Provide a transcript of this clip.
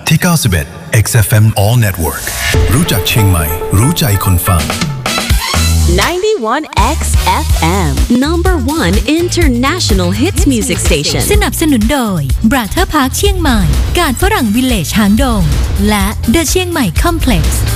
ที่91 XFM All Network รู้จักเชียงใหม่รู้ใจคนฟัง 91 XFM Number 1 International Hits Music Station สนับสนุนโดย Brother Park เชียงใหม่การฝรั่งวิลเลจหางดงและ The เชียงใหม่ Complex